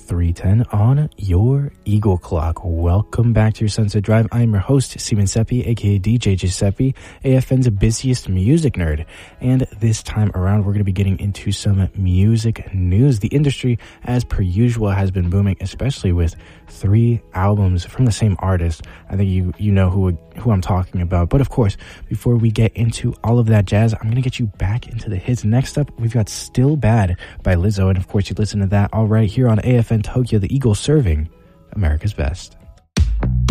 3:10 on your Eagle Clock. Welcome back to your Sunset Drive. I am your host, Seaman Seppi, aka DJ Giuseppe, AFN's busiest music nerd. And this time around, we're going to be getting into some music news. The industry, as per usual, has been booming, especially with 3 albums from the same artist. I think you know who I'm talking about. But of course, before we get into all of that jazz, I'm going to get you back into the hits. Next up, we've got Still Bad by Lizzo. And of course, you listen to that all right here on AFN Tokyo, the Eagle serving America's best.